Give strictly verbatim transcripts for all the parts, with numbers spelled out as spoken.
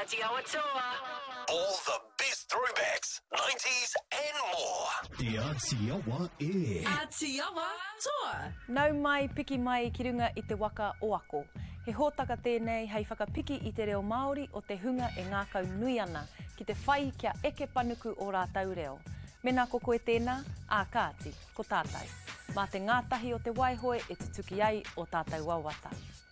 Ati Awa Toa. All the best throwbacks, nineties and more. Te Ati Awa e. Ati Awa Toa. Nau mai, piki mai ki runga i te waka o ako. He hōtaka tēnei hei whakapiki i te reo Māori o te hunga e ngākau nui ana ki te whai kia eke panuku o rātau reo. Mena ko koe tēnā, ā kāti, ko tātai. Mā te ngātahi o te waihoe e te tuki ai o tātou wawata.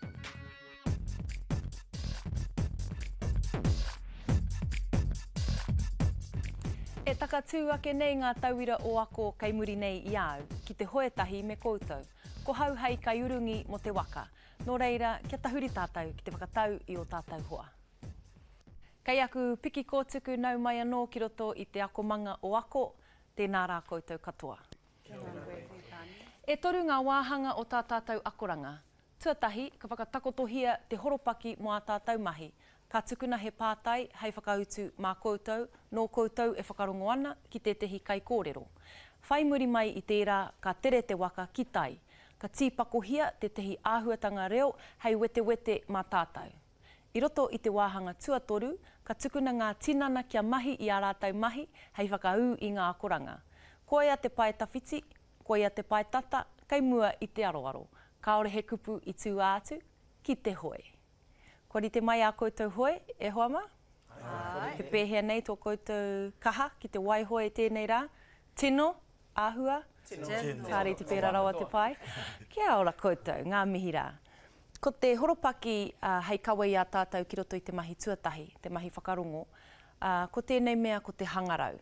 E takatū ake nei ngā tauira o ako kei muri nei i au, ki te hoetahi me koutou. Ko hau hei kai urungi mo te waka. Nō reira, kia tahuri tātou ki te whakatau i o tātou hoa. Kei aku piki kōtuku nau mai anō ki roto i te ako manga o ako, tēnā rā koutou katoa. E toru ngā wāhanga o tā tātou akoranga. Tuatahi, ka whakatakotohia te horopaki mo a tātou mahi. Ka tukuna he pātai, hei whakautu mā koutou, nō koutou e whakarongo ana ki te tehi kai kōrero. Whai muri mai i tērā, ka tere te waka ki tai. Ka tīpakohia te tehi āhuatanga reo, hei wete wete mā tātou. I roto i te wāhanga tuatoru, ka tukuna ngā tinana kia mahi i a rātou mahi, hei whakau i ngā akoranga. Koe a te pai tawhiti, koe a te pai tata, kei mua i te aroaro. Kaore he kupu i tū ātu, ki te hoe. Kori te mai a koutou hoe, e hoa ma? Ai. Te pēhea nei tō koutou kaha ki te waihoe tēnei rā. Tino, āhua, kāri te pēra rawa te pai. Kia ora koutou, ngā mihi rā. Ko te horopaki uh, hei kawa i a tātou ki roto i te mahi tuatahi, te mahi whakarongo, uh, ko tēnei mea ko te hangarau.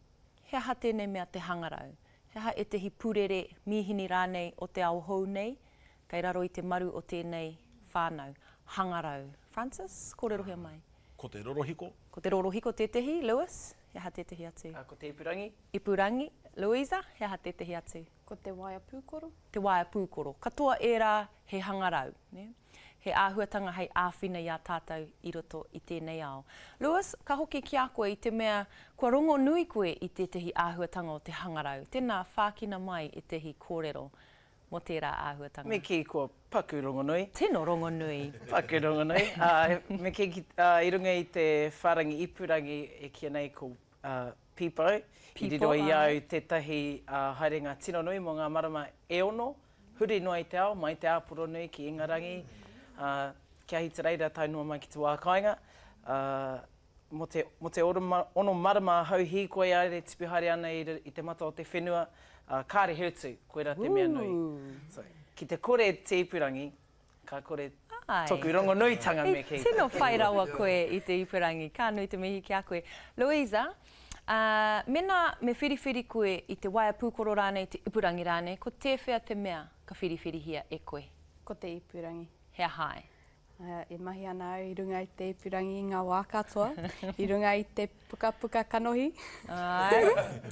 He aha tēnei mea te hangarau. He aha e tehi purere mihini rānei o te ao hou nei, kei raro i te maru o tēnei whānau. Hangarau. Francis, ko rerohia mai? Ko te rorohiko. Ko te rorohiko tētehi, Lewis, he aha tētehi atu. Uh, ko te Ipurangi. Ipurangi, Louisa, he aha tētehi atu. Ko te waia pūkoro. Te waia pūkoro. Katoa e rā he hangarau. Ne? He āhuatanga hei āwhina i a tātou i roto i tēnei ao. Lewis, ka hoki ki a koe i te mea, kua rongo nui koe i tētehi āhuatanga o te hangarau. Tēnā whākina mai i tehi kōrero mo tērā āhuatanga. Me ki kua paku rongo nui. Tēnō rongo nui. Paku rongo nui. Uh, me ki uh, i runga i te wharangi Ipurangi e kia nei ko uh, Pipo. I riro i au tētahi uh, haerenga tino nui mo ngā marama e ono. Huri noa i te ao, mai te āpuro nui ki Ingarangi. Uh, kia hita reira tainua mai ki te wākainga. Uh, mo te, mo te oroma, ono marama hau hi koe aere tipi haere ana i, i te mata o te whenua. Uh, kāre herutu, koe rā te mea nui. So, ki te kore te Ipurangi, ka kore Ai. toku rongo nui tanga me ki. Tino whai rawa koe i te Ipurangi, kā nui te mihi ki a koe. Louisa, uh, mena me whiriwhiri koe i te waia pūkoro rānei, te Ipurangi rānei, ko te whea te mea ka whiriwhiri hia e koe? Ko te Ipurangi. Hea hai. Uh, e mahi ana au i runga i te Ipurangi ngā wā katoa, i runga i te puka puka kanohi. Ai.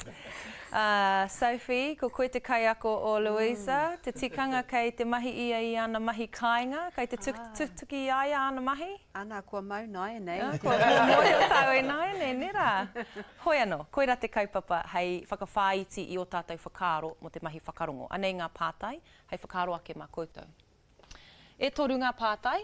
Uh, Sophie, ko koe te kai ako o Louisa, mm. te tikanga kei te mahi ia i ana mahi kāinga, kei te tuk, ah. tuk, tuki ai ana mahi? Ana, kua mau nai nei. Ah, kua moi o tau e nai nei, nera. Hoi anō, koe rā te kaupapa hei whakawhāiti i o tātou whakaro mo te mahi whakarongo. Anei ngā pātai, hei whakaro ake mā koutou. E toru ngā pātai,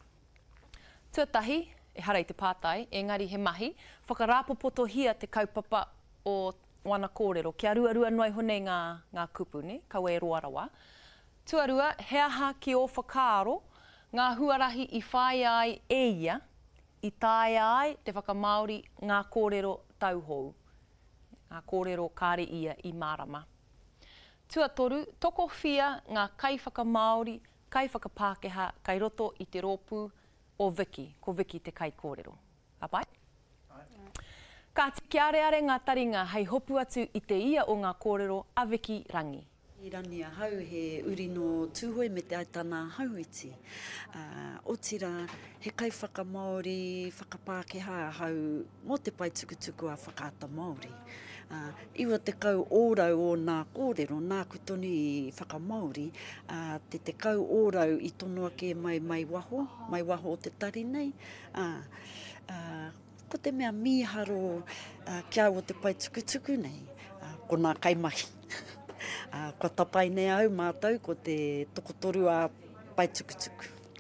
tuatahi, e harei te pātai, engari he mahi, whakarāpopoto hia te kaupapa o wana kōrero, kia ruarua noi honei ngā, ngā kupu, ne? Kaua e roa rawa. Tuarua, he aha ki o whakaaro, ngā huarahi i whai ai e ia, i tae ai te whakamaori ngā kōrero tauhou. Ngā kōrero kāre ia i Marama. Tuatoru, toko whia ngā kai whakamaori, kai whakapākeha, kai roto i te rōpū o Viki, ko Viki te kai kōrero. Apai? Ka tiki are are ngā taringa hei hopu atu i te ia o ngā kōrero a Viki Rangi. I rani a hau he uri no tūhoi me te aitana hauiti. Uh, o tira, he kai whakamaori, whakapākeha a hau mo te pai tukutuku a whakaata Māori. Uh, iwa te kau ōrau o ngā kōrero, nā kutoni i whakamaori, uh, te te kau ōrau i tono ake mai mai waho, mai waho o te tari nei. Uh, uh, ko te mea miharo uh, kia o te pai tukutuku nei, uh, ko nā kaimahi. uh, ko tapai nei au mātou ko te tokotoru a pai tukutuku.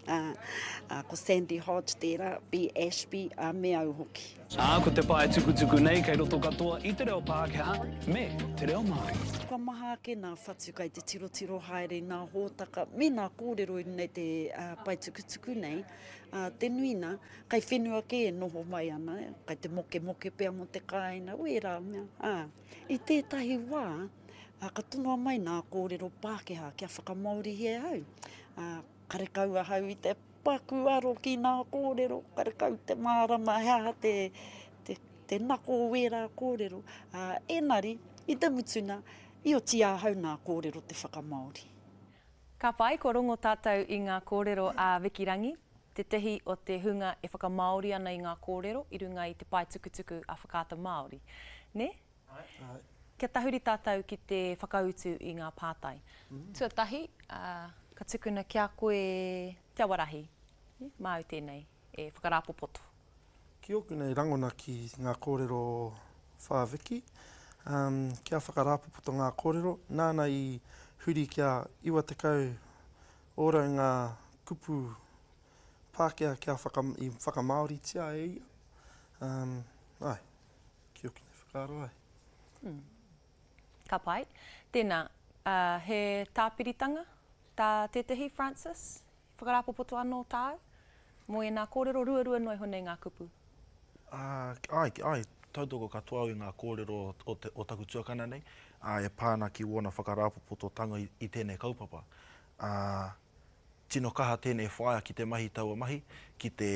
Uh, uh, ko Sandy Hodge tērā, B. Ashby, uh, me au hoki. Ah, ko te pae tukutuku nei, kei roto katoa i te reo Pākehā, me te reo Māori. Ka maha ake nā whatu kai te tirotiro haere, nā hōtaka, me nā kōrero i nei te uh, pai tukutuku nei, uh, te nuina, kai whenua ke e noho mai ana, kai te moke moke pea mo te kāina, ue rā mea. Uh, I tētahi wā, uh, ka tonoa mai nā kōrero Pākehā, kia whakamauri he au. Uh, karekaua hau i te paku aro ki nā kōrero, karekau te mārama hea te, te, te nako wera kōrero. Uh, enari, i te mutuna, i o tia hau nā kōrero te whakamaori. Ka pai, ko rongo tātou i ngā kōrero a Wikirangi, te tehi o te hunga e whakamaori ana i ngā kōrero, i runga i te pai tukutuku a whakaata Māori. Ne? Ai. Ai. Kia tahuri tātou ki te whakautu i ngā pātai. Mm. Tuatahi, uh, ka tukuna kia koe te awarahi, māu tēnei, e whakarapopoto. Ki oku nei rangona ki ngā kōrero whāwiki, um, kia whakarapopoto ngā kōrero, nāna i huri kia iwa te kau ora ngā kupu Pākehā kia whaka, i whakamaori tia e ia. Um, ai, ki oku nei whakaro ai. Hmm. Ka pai. Tēnā, uh, he tāpiritanga, tā tētahi Francis, whakarapopoto anō tāu, mo e nā kōrero rua rua noi honei ngā kupu. Uh, ai, ai, tautoko katoa i ngā kōrero o, te, o taku tuakana nei, uh, e pāna ki wona whakarapopoto tanga i, i tēnei kaupapa. Uh, tino kaha tēnei whaia ki te mahi taua mahi, ki te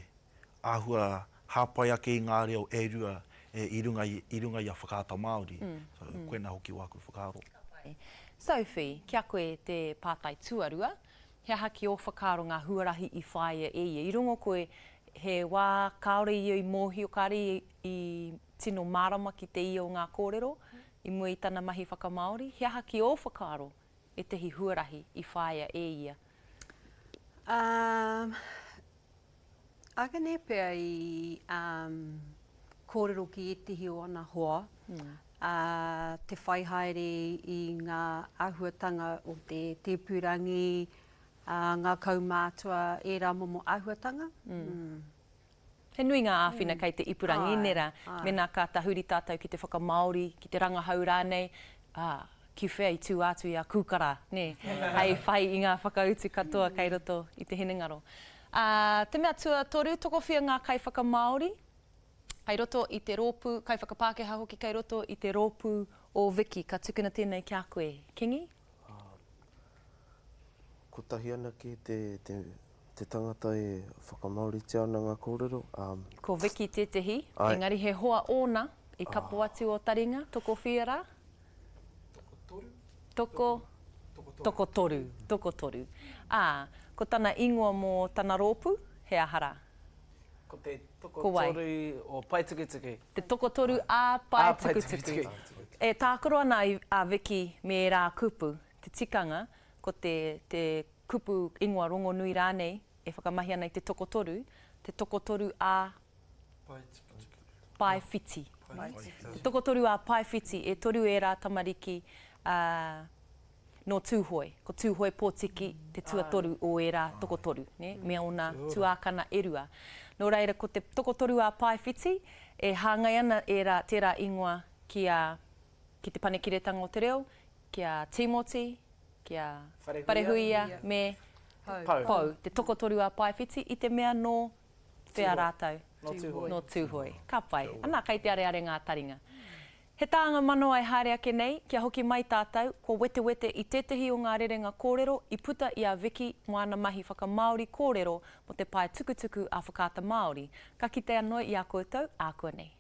āhua hāpai ake i ngā reo e rua e, i, runga, i, i runga i a whakaata Māori. Mm. So, mm. koena hoki wāku whakaaro. Sophie, kia koe te pātai tuarua, he haki o whakaaro ngā huarahi i whaia e ia. I rungo koe he wā kaore i i mōhi o kāre i, i tino marama ki te ia o ngā kōrero, i mua i tana mahi whakamaori, he haki o whakaaro e tehi huarahi i whaia e ia. Um, Agane pia i um, kōrero ki e tihi o ana hoa, mm. uh, te whai haere i ngā āhuatanga o te tepurangi, uh, ngā kaumātua e rā momo āhuatanga. Mm. Mm. He nui ngā āwhina mm. kei te ipurangi, ai, nera, ai. Me nā ka tahuri tātou ki te whakamaori, ki te rangahau rānei, ah, ki whea i tū atu i a kūkara, ne? Hei whai i ngā whakautu katoa kei roto i te hinengaro. Uh, te mea tua toru, toko whia ngā kai whakamaori, kei roto i te rōpū, kai whakapākeha hoki kei roto i te rōpū o Wiki, ka tukuna tēnei kia koe. Kingi? Uh, ko tahi ana ki te, te, te tangata e whakamaori te ana ngā kōrero. Um, ko Wiki tētehi, engari he hoa ōna i kapo atu o taringa, toko whia rā? Toko, toko toru, toko toru. Ah, ko tana ingoa mō tana rōpū, he ahara. Ko te toko toru o pai tukutuku. Te toko toru a pai tukutuku. E tākoro ana a Wiki me rā kupu, te tikanga, ko te, te kupu ingoa rongo nui rānei, e whakamahi ana i te toko toru, te toko toru a pai whiti. Te toko toru a pai whiti, e toru e rā tamariki, Uh, no tūhoi, ko tūhoi pōtiki, te tuatoru o e rā tokotoru, ne? Mea ona tuākana erua. Nō reira, ko te tokotoru a pai whiti, e hāngai ana e rā tērā ingoa ki, a, ki te panekiretanga o te reo, ki a Timoti, ki a Parehuia, me Pau. Pau. Te tokotoru a pai whiti, i te mea no whea rātau. No tūhoi. No tūhoi. Ka pai. Anā kei te are are ngā taringa. He tāanga mano ai haere ake nei, kia hoki mai tātou, ko wete wete i tētahi o ngā rerenga kōrero, i puta i a Wiki moana mahi whakamaori kōrero mo te pai tukutuku a whakaata Māori. Ka kite anō i a koutou, a koe nei.